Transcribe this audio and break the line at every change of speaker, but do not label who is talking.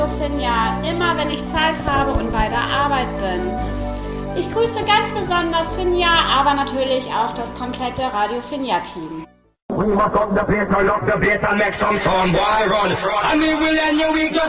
Finja, immer wenn ich Zeit habe und bei der Arbeit bin. Ich grüße ganz besonders Finja, aber natürlich auch das komplette Radio Finja-Team.
We must up the place, turn up the place and make some sound, boy, run. And we will end you, we just